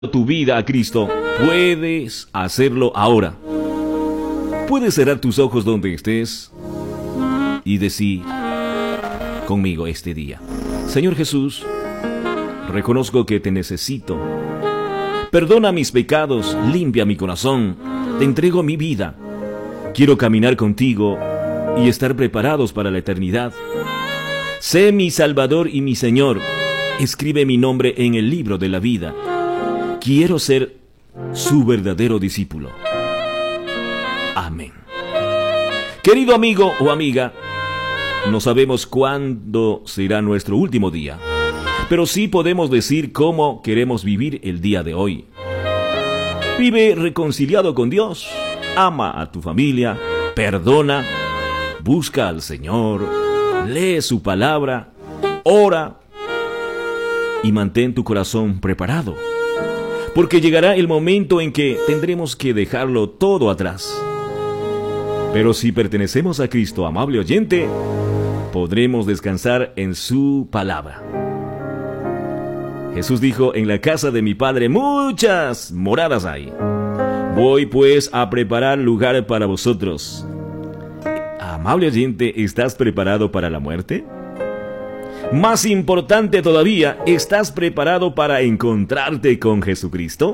tu vida a Cristo, puedes hacerlo ahora. Puedes cerrar tus ojos donde estés y decir conmigo este día: Señor Jesús, reconozco que te necesito. Perdona mis pecados, limpia mi corazón, te entrego mi vida. Quiero caminar contigo y estar preparados para la eternidad. Sé mi Salvador y mi Señor. Escribe mi nombre en el libro de la vida. Quiero ser su verdadero discípulo. Amén. Querido amigo o amiga, no sabemos cuándo será nuestro último día, pero sí podemos decir cómo queremos vivir el día de hoy. Vive reconciliado con Dios, ama a tu familia, perdona, busca al Señor, lee su palabra, ora y mantén tu corazón preparado, porque llegará el momento en que tendremos que dejarlo todo atrás. Pero si pertenecemos a Cristo, amable oyente, podremos descansar en su palabra. Jesús dijo: en la casa de mi Padre muchas moradas hay. Voy pues a preparar lugar para vosotros. Amable oyente, ¿estás preparado para la muerte? Más importante todavía, ¿estás preparado para encontrarte con Jesucristo?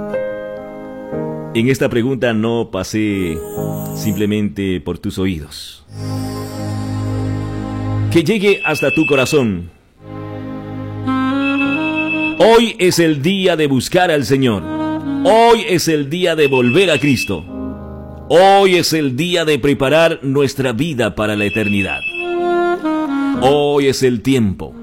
En esta pregunta no pasé simplemente por tus oídos. Que llegue hasta tu corazón. Hoy es el día de buscar al Señor. Hoy es el día de volver a Cristo. Hoy es el día de preparar nuestra vida para la eternidad. Hoy es el tiempo.